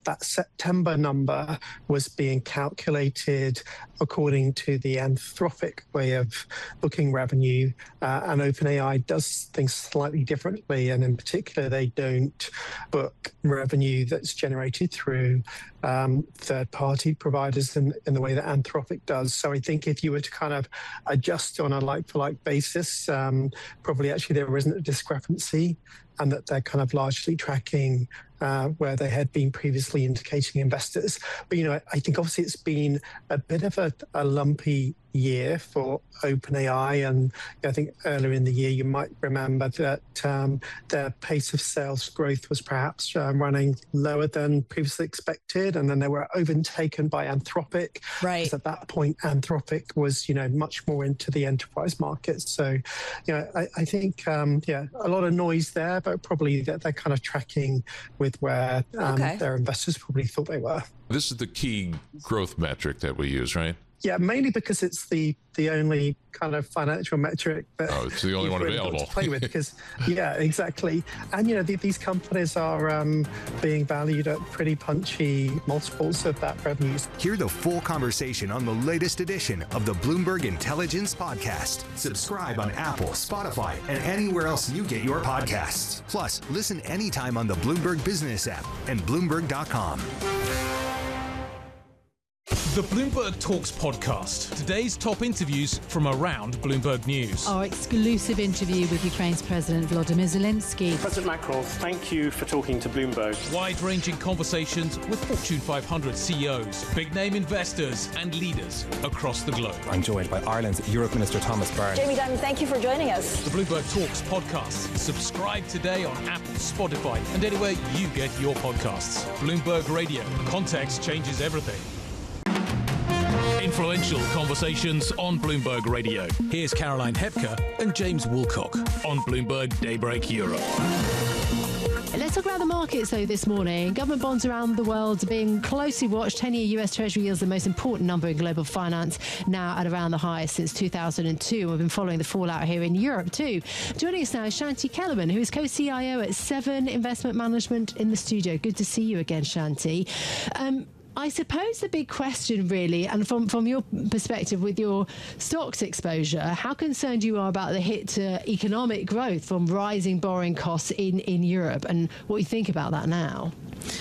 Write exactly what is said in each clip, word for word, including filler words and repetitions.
that September number was being calculated according to the Anthropic way of booking revenue, uh, and OpenAI does things slightly differently, and in particular, they don't book revenue that's generated through um, third-party providers in, in the way that Anthropic does. So I think if you were to kind of adjust on a like-for-like basis, um, probably actually there isn't a discrepancy, and that they're kind of largely tracking uh, where they had been previously indicating investors. But, you know, I think obviously it's been a bit of a, a lumpy year for OpenAI, and I think earlier in the year you might remember that um, their pace of sales growth was perhaps um, running lower than previously expected, and then they were overtaken by Anthropic. Right. Because at that point, Anthropic was, you know, much more into the enterprise market. So, you know, I, I think, um, yeah, a lot of noise there, but probably that they're kind of tracking with where um, okay. their investors probably thought they were. This is the key growth metric that we use, right? Yeah, mainly because it's the the only kind of financial metric that oh, it's the only one really available to play with. Because yeah, exactly. And you know, the, these companies are um, being valued at pretty punchy multiples of that revenue. Hear the full conversation on the latest edition of the Bloomberg Intelligence Podcast. Subscribe on Apple, Spotify, and anywhere else you get your podcasts. Plus, listen anytime on the Bloomberg Business app and Bloomberg dot com. The Bloomberg Talks podcast. Today's top interviews from around Bloomberg News. Our exclusive interview with Ukraine's President Volodymyr Zelensky. President Macron, thank you for talking to Bloomberg. Wide-ranging conversations with Fortune five hundred C E Os, big-name investors and leaders across the globe. I'm joined by Ireland's Europe Minister Thomas Byrne. Jamie Dimon, thank you for joining us. The Bloomberg Talks podcast. Subscribe today on Apple, Spotify, and anywhere you get your podcasts. Bloomberg Radio. Context changes everything. Influential conversations on Bloomberg Radio. Here's Caroline Hepker and James Woolcock on Bloomberg Daybreak Europe. Let's talk about the markets, though, this morning. Government bonds around the world are being closely watched. ten-year U S Treasury yields the most important number in global finance, now at around the highest since two thousand two. We've been following the fallout here in Europe, too. Joining us now is Shanti Kellerman, who is co-C I O at Seven Investment Management in the studio. Good to see you again, Shanti. Um, I suppose the big question really, and from, from your perspective with your stocks exposure, how concerned you are about the hit to economic growth from rising borrowing costs in, in Europe, and what you think about that now?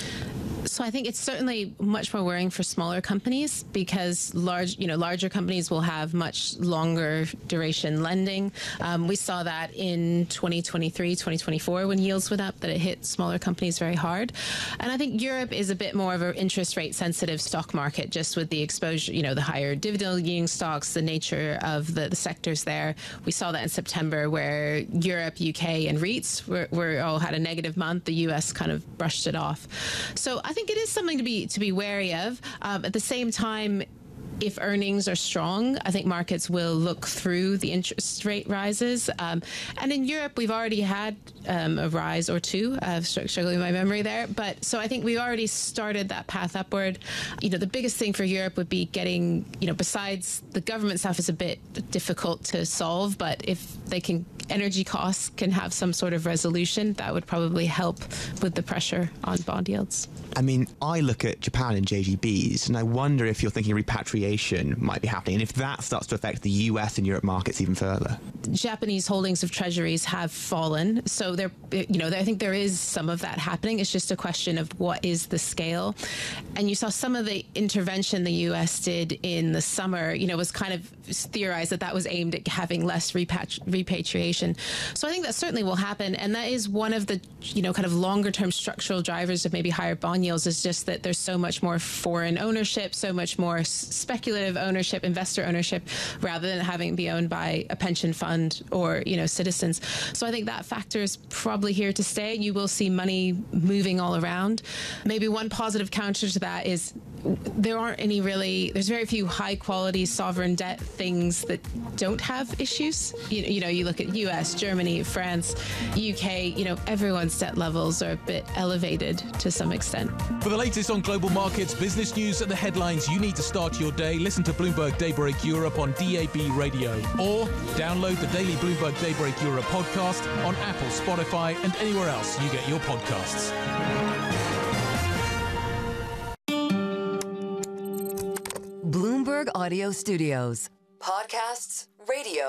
So I think it's certainly much more worrying for smaller companies, because large, you know, larger companies will have much longer duration lending. Um, we saw that in twenty twenty-three, twenty twenty-four when yields went up, that it hit smaller companies very hard. And I think Europe is a bit more of an interest rate sensitive stock market, just with the exposure, you know, the higher dividend yielding stocks, the nature of the, the sectors there. We saw that in September, where Europe, U K and REITs were, were all had a negative month. The U S kind of brushed it off. So I think it is something to be to be wary of. Um, at the same time, if earnings are strong, I think markets will look through the interest rate rises. Um, and in Europe, we've already had um, a rise or two. I'm struggling with my memory there. But so I think we already started that path upward. You know, the biggest thing for Europe would be getting, you know, besides the government stuff is a bit difficult to solve, but if they can, energy costs can have some sort of resolution, that would probably help with the pressure on bond yields. I mean, I look at Japan and J G Bs, and I wonder if you're thinking repatriation might be happening, and if that starts to affect the U S and Europe markets even further. Japanese holdings of treasuries have fallen, so there, you know, I think there is some of that happening. It's just a question of what is the scale. And you saw some of the intervention the U S did in the summer, you know, was kind of theorized that that was aimed at having less repatri- repatriation. So I think that certainly will happen, and that is one of the, you know, kind of longer term structural drivers of maybe higher bond yields, is just that there's so much more foreign ownership, so much more speculative ownership, investor ownership, rather than having be owned by a pension fund or, you know, citizens. So I think that factor is probably here to stay. You will see money moving all around. Maybe one positive counter to that is there aren't any really, there's very few high quality sovereign debt things that don't have issues. You, you know, you look at U S, Germany, France, U K, you know, everyone's debt levels are a bit elevated to some extent. For the latest on global markets, business news and the headlines you need to start your day, listen to Bloomberg Daybreak Europe on D A B Radio, or download the daily Bloomberg Daybreak Europe podcast on Apple, Spotify, and anywhere else you get your podcasts. Bloomberg Audio Studios. Podcasts, radio.